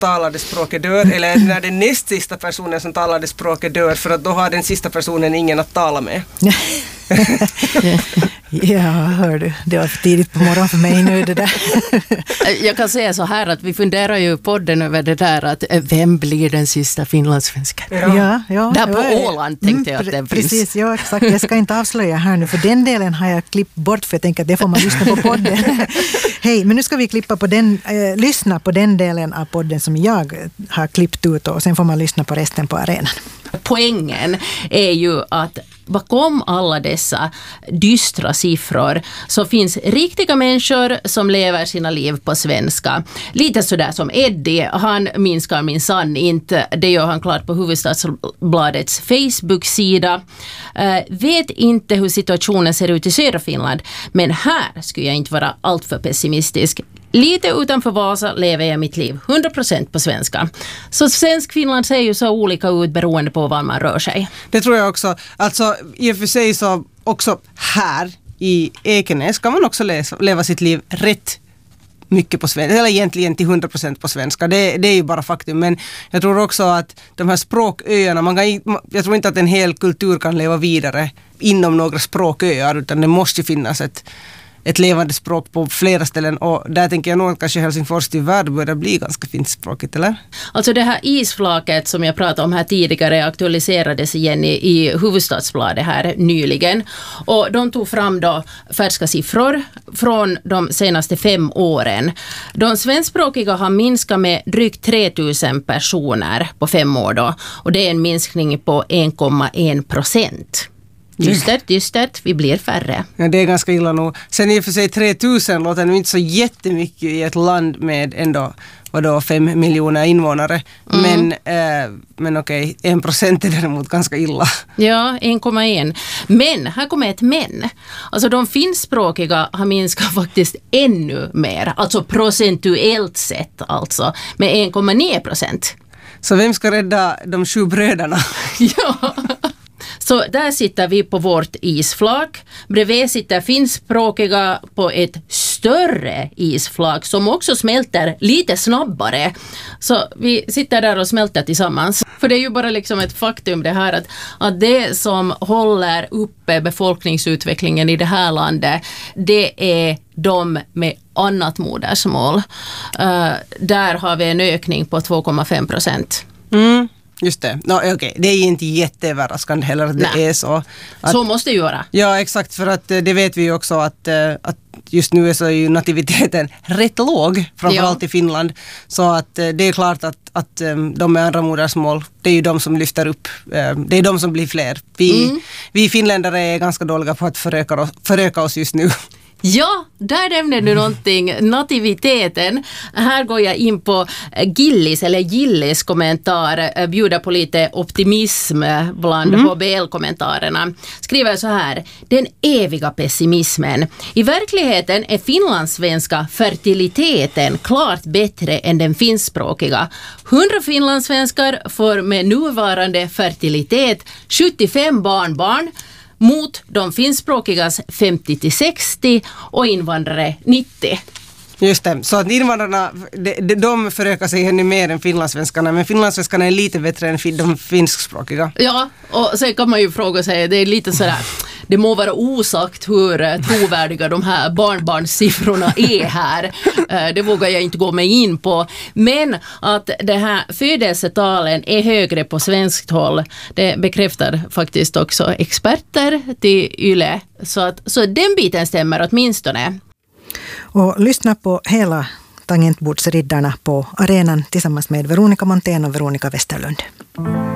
talade språket dör, eller när den näst sista personen som talade språket dör, för att då har den sista personen ingen att tala med. Ja, hör du. Det var för tidigt på morgonen för mig nu det där. Jag kan säga så här att vi funderar ju på podden över det där att vem blir den sista finlandssvenskan? Ja. Där på Åland tänkte jag att den finns. Precis, ja exakt. Jag ska inte avslöja här nu, för den delen har jag klippt bort, för jag tänker att det får man lyssna på podden. Hej, men nu ska vi lyssna på den delen av podden som jag har klippt ut, och sen får man lyssna på resten på arenan. Poängen är ju att bakom alla dessa dystra siffror så finns riktiga människor som lever sina liv på svenska. Lite sådär som Eddie, han minskar minsann inte. Det gör han klart på Hufvudstadsbladets Facebook-sida. Vet inte hur situationen ser ut i södra Finland, men här skulle jag inte vara alltför pessimistisk. Lite utanför Vasa lever jag mitt liv 100% på svenska. Så svensk Finland ser ju så olika ut beroende på var man rör sig. Det tror jag också. Alltså i och för sig så också här i Ekenäs kan man också leva sitt liv rätt mycket på svenska, eller egentligen till 100% på svenska. Det är ju bara faktum, men jag tror också att de här språköarna, jag tror inte att en hel kultur kan leva vidare inom några språköar, utan det måste finnas ett levande språk på flera ställen, och där tänker jag nog att kanske Helsingfors tyvärr börjar bli ganska finskspråkigt, eller? Alltså det här isflaket som jag pratade om här tidigare aktualiserades igen i Hufvudstadsbladet här nyligen, och de tog fram då färska siffror från de senaste 5 åren. De svenskspråkiga har minskat med drygt 3000 personer på 5 år då, och det är en minskning på 1,1%. Dystert, vi blir färre. Ja, det är ganska illa nog. Sen i och för sig 3000 låter nu inte så jättemycket i ett land med ändå 5 miljoner invånare. Men okej, 1% är däremot ganska illa. Ja, 1,1. Men, här kommer ett men. Alltså de finskspråkiga har minskat faktiskt ännu mer. Alltså procentuellt sett alltså. Med 1,9%. Så vem ska rädda de 7 bröderna? Ja. Så där sitter vi på vårt isflak. Bredvid sitter finskspråkiga på ett större isflak som också smälter lite snabbare. Så vi sitter där och smälter tillsammans. För det är ju bara liksom ett faktum det här att det som håller uppe befolkningsutvecklingen i det här landet, det är de med annat modersmål. Där har vi en ökning på 2,5%. Mm. Just det. Okej. Det är inte jätteöverraskande heller att det är så. Så måste det ju vara. Ja, exakt. För att det vet vi ju också att just nu är så ju nativiteten rätt låg, framförallt i Finland. Så att det är klart att de med andra modersmål, det är ju de som lyfter upp. Det är de som blir fler. Vi finländare är ganska dåliga på att föröka oss just nu. Ja, där nämner du någonting. Nativiteten. Här går jag in på Gillis kommentar. Bjuder på lite optimism bland HBL-kommentarerna. Skriver så här. Den eviga pessimismen. I verkligheten är finlandssvenska fertiliteten klart bättre än den finskspråkiga. 100 finlandssvenskar får med nuvarande fertilitet 75 barnbarn. Mot de finskspråkigas 50-60 och invandrare 90. Just det, så att invandrarna de förökar sig ännu mer än finlandssvenskarna, men finlandssvenskarna är lite bättre än de finskspråkiga. Ja, och sen kan man ju fråga sig, det är lite sådär, det må vara osagt hur trovärdiga de här barnbarnssiffrorna är här. Det vågar jag inte gå mig in på. Men att det här födelsetalen är högre på svenskt håll, det bekräftar faktiskt också experter till YLE. Så den biten stämmer åtminstone. Och lyssna på hela Tangentbordsriddarna på arenan tillsammans med Veronica Montén och Veronica Westerlund.